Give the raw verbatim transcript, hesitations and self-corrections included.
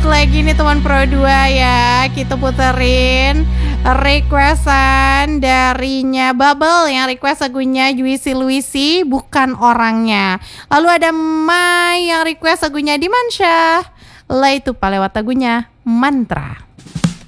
lagi nih teman Pro dua ya. Kita puterin requestan darinya Bubble yang request lagunya Juicy Luicy, Bukan Orangnya. Lalu ada Mai yang request lagunya Dimansyah. Lah itu lewat lagunya Mantra.